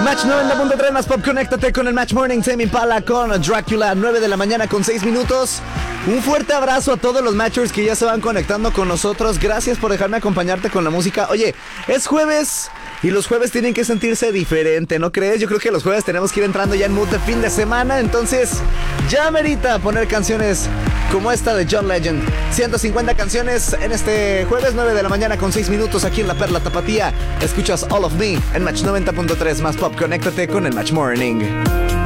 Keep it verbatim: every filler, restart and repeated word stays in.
Match noventa punto tres más pop, conéctate con el Match Morning. Tame Impala con Dracula, nueve de la mañana con seis minutos. Un fuerte abrazo a todos los Matchers que ya se van conectando con nosotros. Gracias por dejarme acompañarte con la música. Oye, es jueves y los jueves tienen que sentirse diferente, ¿no crees? Yo creo que los jueves tenemos que ir entrando ya en mood de fin de semana. Entonces, ya merita poner canciones como esta de John Legend. ciento cincuenta canciones en este jueves, nueve de la mañana con seis minutos aquí en La Perla Tapatía. Escuchas All of Me en Match noventa punto tres más pop. Conéctate con el Match Morning.